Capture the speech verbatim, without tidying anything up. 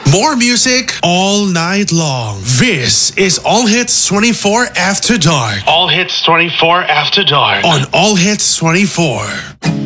More music all night long. This is All Hits twenty-four After Dark. All Hits twenty-four After Dark. On All Hits twenty-four.